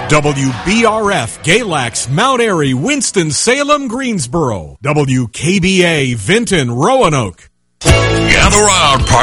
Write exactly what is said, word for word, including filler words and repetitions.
W B R F, Galax, Mount Airy, Winston-Salem, Greensboro. W K B A, Vinton, Roanoke. Gather round,